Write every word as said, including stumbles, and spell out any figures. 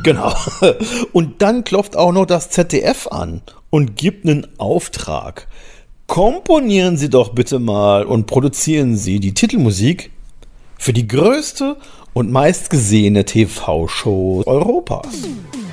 Genau. Und dann klopft auch noch das Z D F an und gibt einen Auftrag. Komponieren Sie doch bitte mal und produzieren Sie die Titelmusik für die größte und meistgesehene T V-Show Europas.